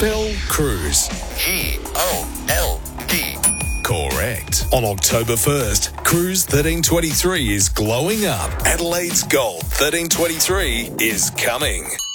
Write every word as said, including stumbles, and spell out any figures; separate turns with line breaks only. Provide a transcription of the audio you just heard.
Spell cruise.
G O L D.
Correct. On October first, Cruise thirteen twenty-three is glowing up. Adelaide's Gold thirteen twenty-three is coming.